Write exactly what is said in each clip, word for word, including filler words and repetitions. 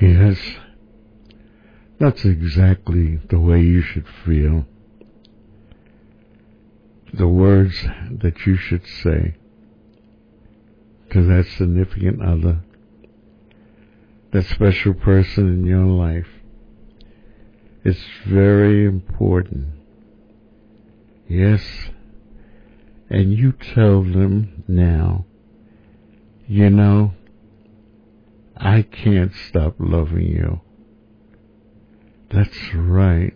Yes, that's exactly the way you should feel. The words that you should say to that significant other, that special person in your life, is very important. Yes, and you tell them now, you know, I can't stop loving you. That's right.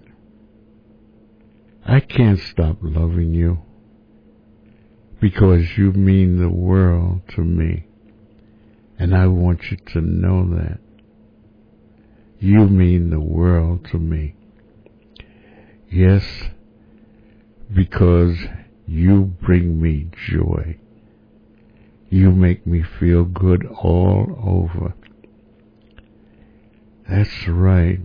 I can't stop loving you because you mean the world to me. And I want you to know that. You mean the world to me. Yes, because you bring me joy. You make me feel good all over. That's right.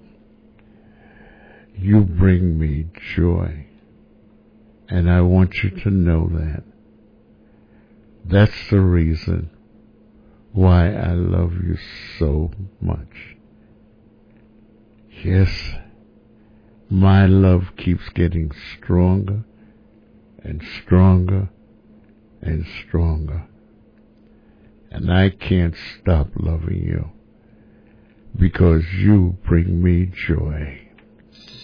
You bring me joy. And I want you to know that. That's the reason why I love you so much. Yes, my love keeps getting stronger and stronger and stronger. And I can't stop loving you because you bring me joy.